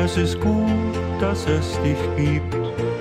es ist gut, dass es dich gibt.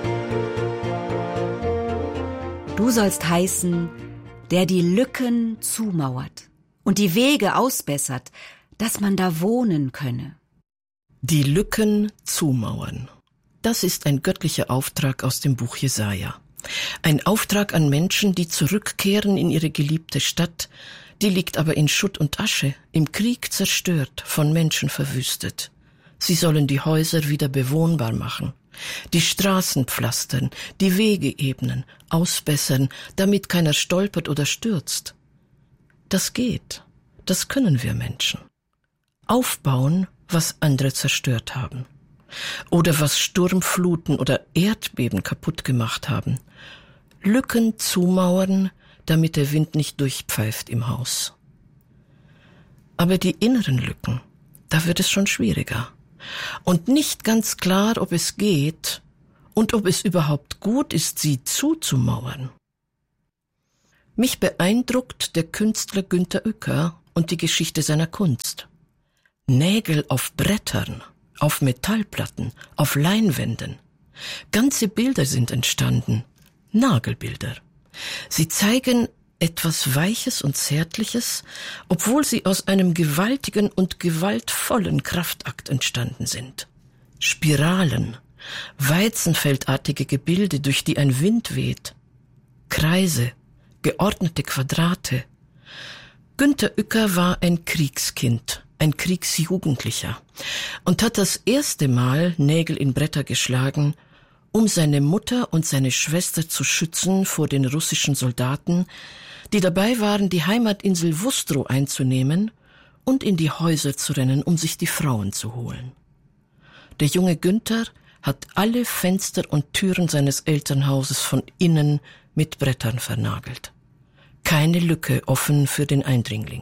Du sollst heißen, der die Lücken zumauert und die Wege ausbessert, dass man da wohnen könne. Die Lücken zumauern. Das ist ein göttlicher Auftrag aus dem Buch Jesaja. Ein Auftrag an Menschen, die zurückkehren in ihre geliebte Stadt, die liegt aber in Schutt und Asche, im Krieg zerstört, von Menschen verwüstet. Sie sollen die Häuser wieder bewohnbar machen, die Straßen pflastern, die Wege ebnen, ausbessern, damit keiner stolpert oder stürzt. Das geht, das können wir Menschen. Aufbauen, was andere zerstört haben. Oder was Sturmfluten oder Erdbeben kaputt gemacht haben. Lücken zumauern, damit der Wind nicht durchpfeift im Haus. Aber die inneren Lücken, da wird es schon schwieriger. Und nicht ganz klar, ob es geht und ob es überhaupt gut ist, sie zuzumauern. Mich beeindruckt der Künstler Günter Uecker und die Geschichte seiner Kunst. Nägel auf Brettern, auf Metallplatten, auf Leinwänden. Ganze Bilder sind entstanden, Nagelbilder. Sie zeigen etwas Weiches und Zärtliches, obwohl sie aus einem gewaltigen und gewaltvollen Kraftakt entstanden sind. Spiralen, weizenfeldartige Gebilde, durch die ein Wind weht. Kreise, geordnete Quadrate. Günter Uecker war ein Kriegskind, ein Kriegsjugendlicher, und hat das erste Mal Nägel in Bretter geschlagen, um seine Mutter und seine Schwester zu schützen vor den russischen Soldaten, die dabei waren, die Heimatinsel Wustrow einzunehmen und in die Häuser zu rennen, um sich die Frauen zu holen. Der junge Günther hat alle Fenster und Türen seines Elternhauses von innen mit Brettern vernagelt. Keine Lücke offen für den Eindringling.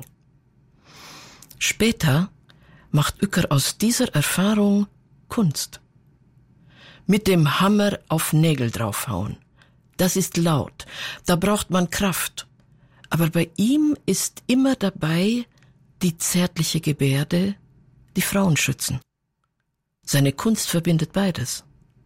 Später macht Uecker aus dieser Erfahrung Kunst. Mit dem Hammer auf Nägel draufhauen. Das ist laut, da braucht man Kraft. Aber bei ihm ist immer dabei die zärtliche Gebärde, die Frauen schützen. Seine Kunst verbindet beides.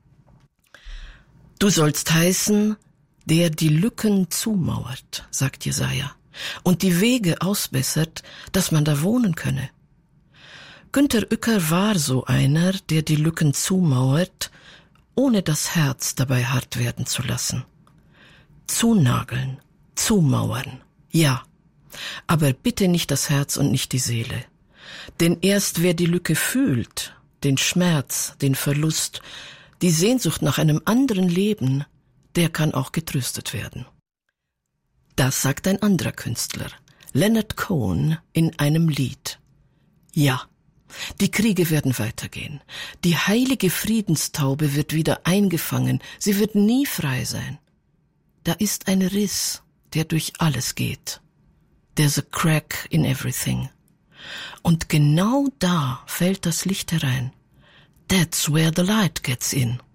Du sollst heißen, der die Lücken zumauert, sagt Jesaja, und die Wege ausbessert, dass man da wohnen könne. Günter Uecker war so einer, der die Lücken zumauert, ohne das Herz dabei hart werden zu lassen. Zunageln, zumauern, ja, aber bitte nicht das Herz und nicht die Seele. Denn erst wer die Lücke fühlt, den Schmerz, den Verlust, die Sehnsucht nach einem anderen Leben, der kann auch getröstet werden. Das sagt ein anderer Künstler, Leonard Cohen, in einem Lied. Ja, die Kriege werden weitergehen. Die heilige Friedenstaube wird wieder eingefangen. Sie wird nie frei sein. Da ist ein Riss, der durch alles geht. There's a crack in everything. Und genau da fällt das Licht herein. That's where the light gets in.